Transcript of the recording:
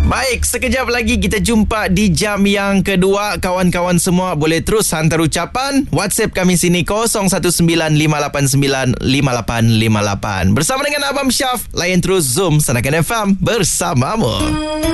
Baik, sekejap lagi kita jumpa di jam yang kedua. Kawan-kawan semua boleh terus hantar ucapan. WhatsApp kami sini 0195895858. Bersama dengan Abang Syaf, layan terus Zoom Sanakan FM bersamamu.